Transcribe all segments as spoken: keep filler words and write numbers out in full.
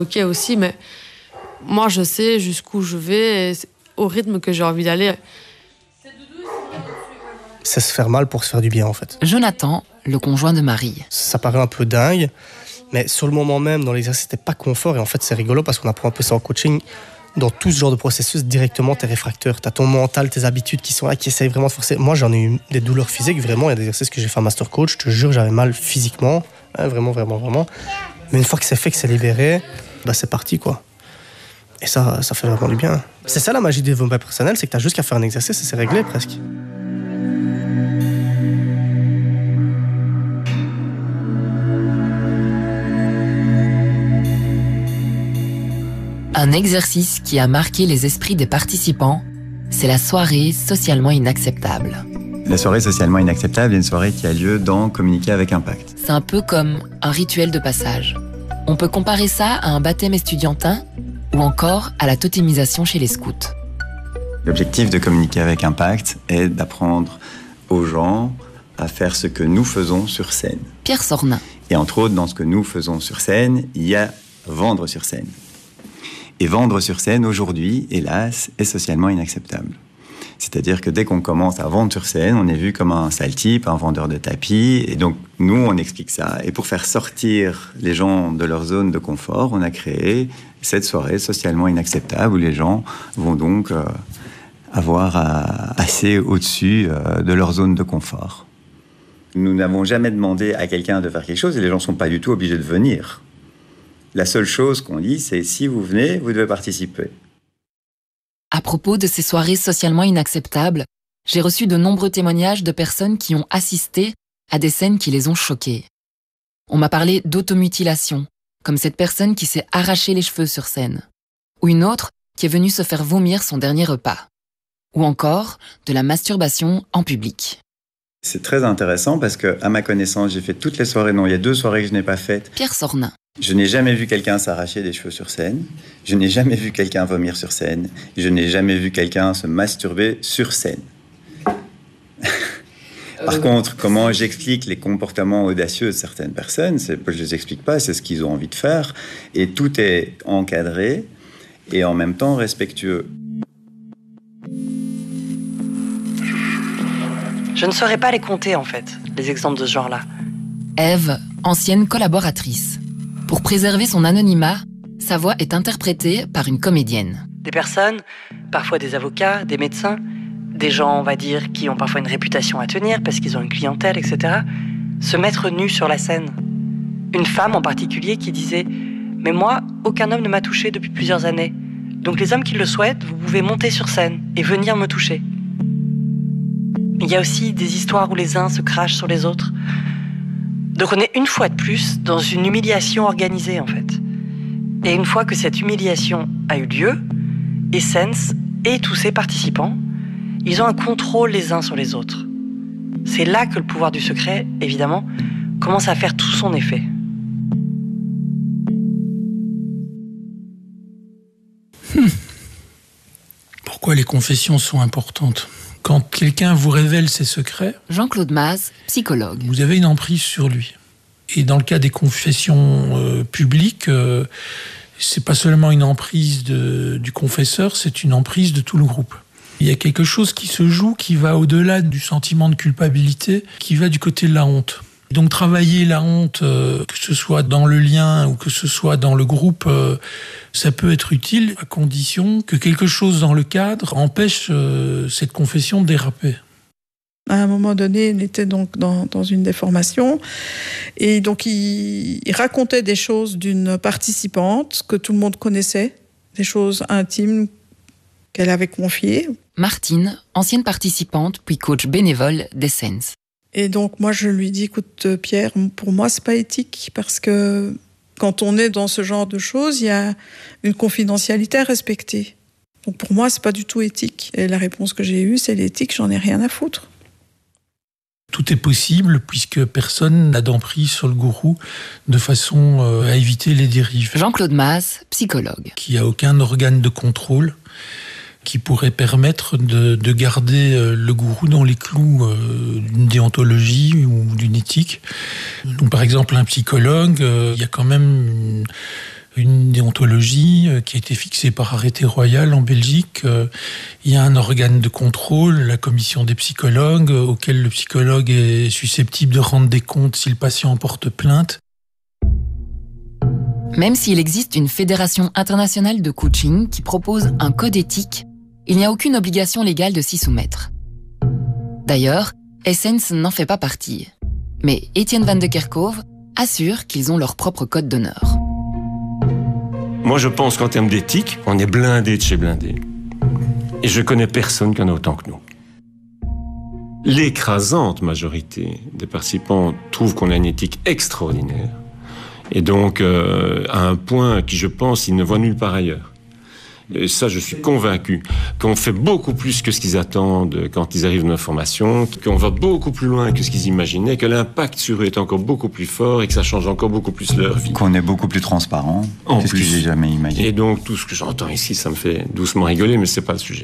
Ok aussi, mais moi je sais jusqu'où je vais, et au rythme que j'ai envie d'aller. C'est se faire mal pour se faire du bien en fait. Jonathan, le conjoint de Marie. Ça paraît un peu dingue, mais sur le moment même, dans l'exercice, c'était pas confort. Et en fait, c'est rigolo parce qu'on apprend un peu ça en coaching. Dans tout ce genre de processus, directement, t'es réfracteur. T'as ton mental, tes habitudes qui sont là, qui essayent vraiment de forcer. Moi, j'en ai eu des douleurs physiques, vraiment. Il y a des exercices que j'ai fait en master coach. Je te jure, j'avais mal physiquement. Hein, vraiment, vraiment, vraiment. Mais une fois que c'est fait, que c'est libéré, bah, c'est parti, quoi. Et ça, ça fait vraiment du bien. C'est ça la magie du développement personnel, c'est que t'as juste qu'à faire un exercice et c'est réglé presque. Un exercice qui a marqué les esprits des participants, c'est la soirée socialement inacceptable. La soirée socialement inacceptable est une soirée qui a lieu dans Communiquer avec Impact. C'est un peu comme un rituel de passage. On peut comparer ça à un baptême estudiantin ou encore à la totémisation chez les scouts. L'objectif de Communiquer avec Impact est d'apprendre aux gens à faire ce que nous faisons sur scène. Pierre Sornin. Et entre autres, dans ce que nous faisons sur scène, il y a vendre sur scène. Et vendre sur scène, aujourd'hui, hélas, est socialement inacceptable. C'est-à-dire que dès qu'on commence à vendre sur scène, on est vu comme un sale type, un vendeur de tapis. Et donc, nous, on explique ça. Et pour faire sortir les gens de leur zone de confort, on a créé cette soirée socialement inacceptable où les gens vont donc euh, avoir à, assez au-dessus euh, de leur zone de confort. Nous n'avons jamais demandé à quelqu'un de faire quelque chose et les gens ne sont pas du tout obligés de venir. La seule chose qu'on dit, c'est si vous venez, vous devez participer. À propos de ces soirées socialement inacceptables, j'ai reçu de nombreux témoignages de personnes qui ont assisté à des scènes qui les ont choquées. On m'a parlé d'automutilation, comme cette personne qui s'est arraché les cheveux sur scène, ou une autre qui est venue se faire vomir son dernier repas, ou encore de la masturbation en public. C'est très intéressant parce que, à ma connaissance, j'ai fait toutes les soirées. Non, il y a deux soirées que je n'ai pas faites. Pierre Sornin. Je n'ai jamais vu quelqu'un s'arracher des cheveux sur scène. Je n'ai jamais vu quelqu'un vomir sur scène. Je n'ai jamais vu quelqu'un se masturber sur scène. Par euh, contre, comment j'explique les comportements audacieux de certaines personnes, c'est, je ne les explique pas, c'est ce qu'ils ont envie de faire. Et tout est encadré et en même temps respectueux. Je ne saurais pas les compter, en fait, les exemples de ce genre-là. Ève, ancienne collaboratrice. Pour préserver son anonymat, sa voix est interprétée par une comédienne. Des personnes, parfois des avocats, des médecins, des gens, on va dire, qui ont parfois une réputation à tenir parce qu'ils ont une clientèle, et cetera, se mettre nus sur la scène. Une femme en particulier qui disait « Mais moi, aucun homme ne m'a touchée depuis plusieurs années. Donc les hommes qui le souhaitent, vous pouvez monter sur scène et venir me toucher. » Il y a aussi des histoires où les uns se crachent sur les autres. Donc on est une fois de plus dans une humiliation organisée en fait. Et une fois que cette humiliation a eu lieu, Essence et tous ses participants, ils ont un contrôle les uns sur les autres. C'est là que le pouvoir du secret, évidemment, commence à faire tout son effet. Hmm. Pourquoi les confessions sont importantes ? Quand quelqu'un vous révèle ses secrets... Jean-Claude Maz, psychologue. Vous avez une emprise sur lui. Et dans le cas des confessions euh, publiques, euh, c'est pas seulement une emprise de, du confesseur, c'est une emprise de tout le groupe. Il y a quelque chose qui se joue, qui va au-delà du sentiment de culpabilité, qui va du côté de la honte. Donc travailler la honte, euh, que ce soit dans le lien ou que ce soit dans le groupe, euh, ça peut être utile à condition que quelque chose dans le cadre empêche euh, cette confession de déraper. À un moment donné, il était donc dans, dans une des formations et donc il, il racontait des choses d'une participante que tout le monde connaissait, des choses intimes qu'elle avait confiées. Martine, ancienne participante puis coach bénévole d'Essence. Et donc, moi, je lui dis, écoute, Pierre, pour moi, c'est pas éthique parce que quand on est dans ce genre de choses, il y a une confidentialité à respecter. Donc, pour moi, c'est pas du tout éthique. Et la réponse que j'ai eue, c'est l'éthique, j'en ai rien à foutre. Tout est possible puisque personne n'a d'emprise sur le gourou de façon à éviter les dérives. Jean-Claude Maz, psychologue. Qui a aucun organe de contrôle qui pourrait permettre de, de garder le gourou dans les clous d'une déontologie ou d'une éthique. Donc, par exemple, un psychologue, il y a quand même une, une déontologie qui a été fixée par arrêté royal en Belgique. Il y a un organe de contrôle, la commission des psychologues, auquel le psychologue est susceptible de rendre des comptes si le patient porte plainte. Même s'il existe une fédération internationale de coaching qui propose un code éthique, il n'y a aucune obligation légale de s'y soumettre. D'ailleurs, Essence n'en fait pas partie. Mais Etienne Van de Kerkhove assure qu'ils ont leur propre code d'honneur. Moi, je pense qu'en termes d'éthique, on est blindé de chez blindé. Et je connais personne qui en a autant que nous. L'écrasante majorité des participants trouve qu'on a une éthique extraordinaire. Et donc, euh, à un point qui, je pense, ils ne voient nulle part ailleurs. Et ça, je suis convaincu qu'on fait beaucoup plus que ce qu'ils attendent quand ils arrivent dans la formation, qu'on va beaucoup plus loin que ce qu'ils imaginaient, que l'impact sur eux est encore beaucoup plus fort et que ça change encore beaucoup plus leur vie. Qu'on est beaucoup plus transparent que ce que j'ai jamais imaginé. Et donc, tout ce que j'entends ici, ça me fait doucement rigoler, mais c'est pas le sujet.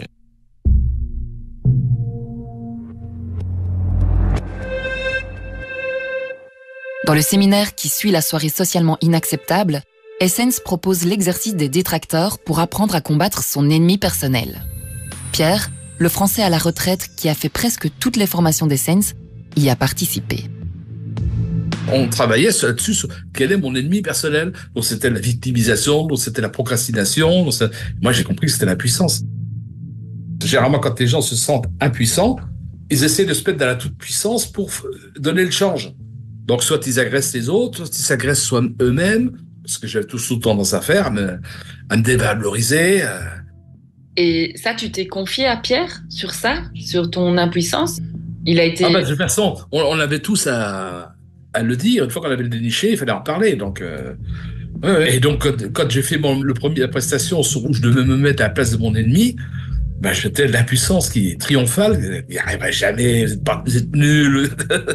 Dans le séminaire qui suit la soirée socialement inacceptable, Essence propose l'exercice des détracteurs pour apprendre à combattre son ennemi personnel. Pierre, le Français à la retraite qui a fait presque toutes les formations d'Essence, y a participé. On travaillait là-dessus sur quel est mon ennemi personnel. Donc c'était la victimisation, donc c'était la procrastination. Donc moi j'ai compris que c'était l'impuissance. Généralement quand les gens se sentent impuissants, ils essaient de se mettre dans la toute-puissance pour donner le change. Donc soit ils agressent les autres, soit ils s'agressent soit eux-mêmes, parce que j'avais tout tendance à faire, à me, à me dévaloriser. Et ça, tu t'es confié à Pierre sur ça, sur ton impuissance? Il a été... Ah bah, de toute façon, on, on avait tous à, à le dire. Une fois qu'on avait le déniché, il fallait en parler. Donc, euh, ouais, et donc, quand, quand j'ai fait mon, le premier, la prestation sur où je devais me mettre à la place de mon ennemi, ben, j'étais l'impuissance qui est triomphale. Il n'y arrivera jamais, vous êtes, pas, vous êtes nuls.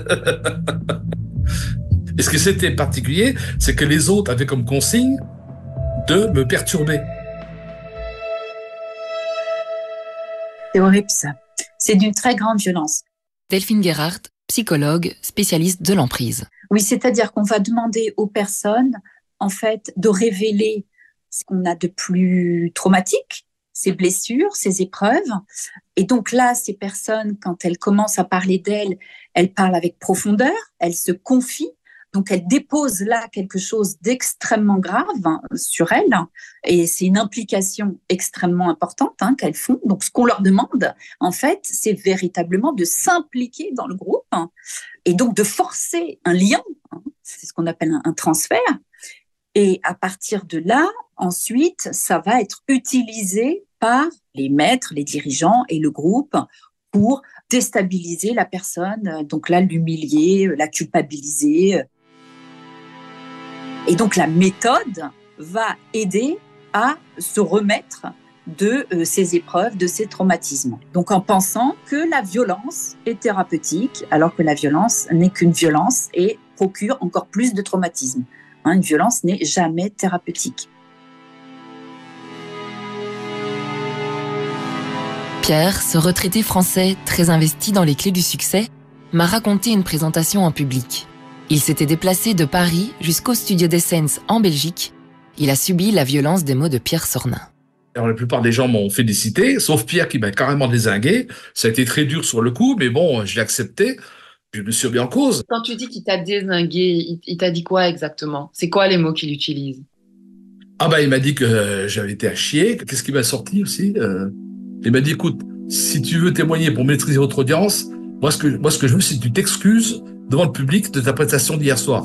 Et ce qui c'était particulier, c'est que les autres avaient comme consigne de me perturber. C'est horrible ça. C'est d'une très grande violence. Delphine Gerhardt, psychologue, spécialiste de l'emprise. Oui, c'est-à-dire qu'on va demander aux personnes, en fait, de révéler ce qu'on a de plus traumatique, ces blessures, ces épreuves. Et donc là, ces personnes, quand elles commencent à parler d'elles, elles parlent avec profondeur, elles se confient. Donc, elle dépose là quelque chose d'extrêmement grave hein, sur elle, et c'est une implication extrêmement importante hein, qu'elles font. Donc, ce qu'on leur demande, en fait, c'est véritablement de s'impliquer dans le groupe hein, et donc de forcer un lien. Hein, c'est ce qu'on appelle un, un transfert. Et à partir de là, ensuite, ça va être utilisé par les maîtres, les dirigeants et le groupe pour déstabiliser la personne. Donc là, l'humilier, la culpabiliser. Et donc, la méthode va aider à se remettre de euh, ces épreuves, de ces traumatismes. Donc, en pensant que la violence est thérapeutique, alors que la violence n'est qu'une violence et procure encore plus de traumatisme. Hein, une violence n'est jamais thérapeutique. Pierre, ce retraité français très investi dans les clés du succès, m'a raconté une présentation en public. Il s'était déplacé de Paris jusqu'au studio d'Essence en Belgique. Il a subi la violence des mots de Pierre Sornin. Alors, la plupart des gens m'ont félicité, sauf Pierre qui m'a carrément dézingué. Ça a été très dur sur le coup, mais bon, je l'ai accepté. Je me suis remis en cause. Quand tu dis qu'il t'a dézingué, il t'a dit quoi exactement? C'est quoi les mots qu'il utilise? Ah bah, il m'a dit que j'avais été à chier. Qu'est-ce qui m'a sorti aussi euh, Il m'a dit, écoute, si tu veux témoigner pour maîtriser votre audience, moi ce que, moi, ce que je veux, c'est que tu t'excuses devant le public de ta prestation d'hier soir.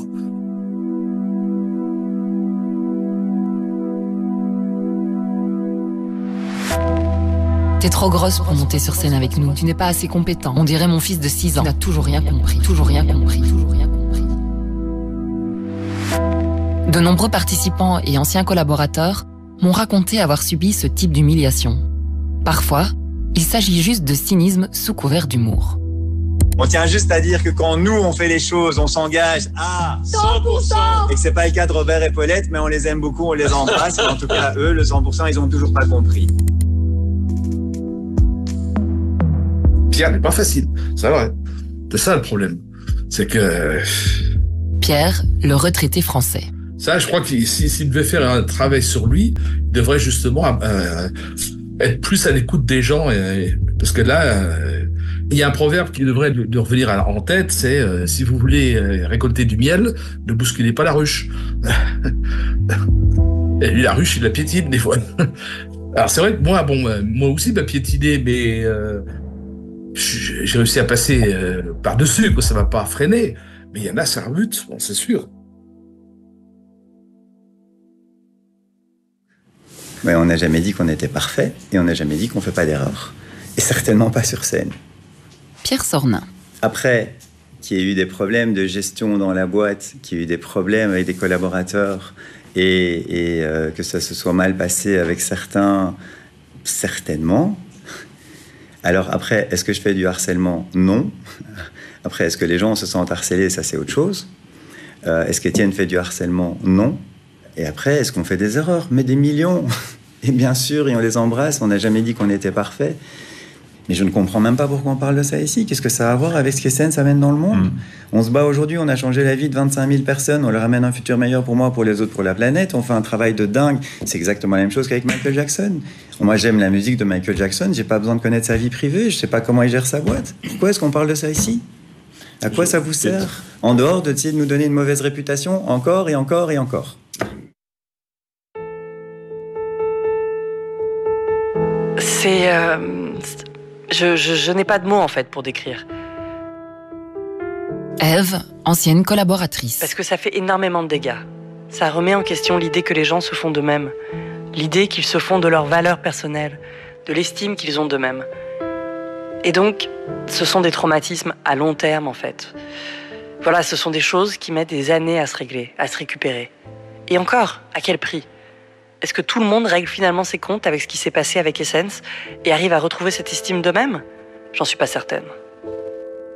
T'es trop grosse pour monter sur scène avec nous. Tu n'es pas assez compétent. On dirait mon fils de six ans. Tu n'as toujours rien compris. Toujours rien compris. Toujours rien compris. De nombreux participants et anciens collaborateurs m'ont raconté avoir subi ce type d'humiliation. Parfois, il s'agit juste de cynisme sous couvert d'humour. On tient juste à dire que quand nous, on fait les choses, on s'engage à cent pour cent et que c'est pas le cas de Robert et Paulette, mais on les aime beaucoup, on les embrasse. En tout cas, eux, le cent pour cent, ils ont toujours pas compris. Pierre n'est pas facile, c'est vrai. C'est ça le problème. C'est que... Pierre, le retraité français. Ça, je crois qu'il s'il si, devait faire un travail sur lui, il devrait justement euh, être plus à l'écoute des gens. Et, parce que là, euh, il y a un proverbe qui devrait lui revenir en tête, c'est euh, si vous voulez euh, récolter du miel, ne bousculez pas la ruche. Et lui, la ruche, il la piétine des fois. Alors c'est vrai que moi, bon, moi aussi, m'a piétiné, mais euh, j'ai réussi à passer euh, par-dessus, quoi. Ça m'a pas freiné. Mais il y en a, ça rebute, bon, c'est sûr. Ouais, on n'a jamais dit qu'on était parfait et on n'a jamais dit qu'on ne fait pas d'erreur. Et certainement pas sur scène. Pierre Sornin. Après, qu'il y ait eu des problèmes de gestion dans la boîte, qu'il y ait eu des problèmes avec des collaborateurs et, et euh, que ça se soit mal passé avec certains, certainement. Alors après, est-ce que je fais du harcèlement? Non. Après, est-ce que les gens se sentent harcelés? Ça, c'est autre chose. Euh, est-ce qu'Étienne fait du harcèlement? Non. Et après, est-ce qu'on fait des erreurs? Mais des millions. Et bien sûr, et on les embrasse, on n'a jamais dit qu'on était parfait. Mais je ne comprends même pas pourquoi on parle de ça ici. Qu'est-ce que ça a à voir avec ce qu'Essène s'amène dans le monde? mmh. On se bat aujourd'hui, on a changé la vie de vingt-cinq mille personnes, on leur amène un futur meilleur pour moi, pour les autres, pour la planète. On fait un travail de dingue. C'est exactement la même chose qu'avec Michael Jackson. Moi, j'aime la musique de Michael Jackson, j'ai pas besoin de connaître sa vie privée, je sais pas comment il gère sa boîte. Pourquoi est-ce qu'on parle de ça ici? À quoi ça vous sert? En dehors de, de nous donner une mauvaise réputation, encore et encore et encore. C'est... Euh, je je, je n'ai pas de mots, en fait, pour décrire. Ève, ancienne collaboratrice. Parce que ça fait énormément de dégâts. Ça remet en question l'idée que les gens se font d'eux-mêmes. L'idée qu'ils se font de leurs valeurs personnelles, de l'estime qu'ils ont d'eux-mêmes. Et donc, ce sont des traumatismes à long terme, en fait. Voilà, ce sont des choses qui mettent des années à se régler, à se récupérer. Et encore, à quel prix ? Est-ce que tout le monde règle finalement ses comptes avec ce qui s'est passé avec Essence et arrive à retrouver cette estime d'eux-mêmes ? J'en suis pas certaine.